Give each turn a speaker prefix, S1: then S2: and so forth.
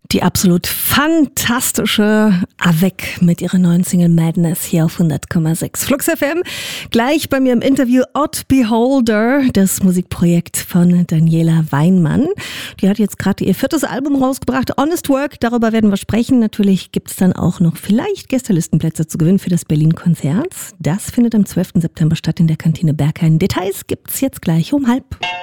S1: Die absolut fantastische Avec mit ihrer neuen Single Madness hier auf 100,6 Flux FM. Gleich bei mir im Interview Odd Beholder, das Musikprojekt von Daniela Weinmann. Die hat jetzt gerade ihr 4. Album rausgebracht, Honest Work. Darüber werden wir sprechen. Natürlich gibt es dann auch noch vielleicht Gästelistenplätze zu gewinnen für das Berlin-Konzert. Das findet am 12. September statt in der Kantine Berghain. Details gibt's jetzt gleich um 12:30.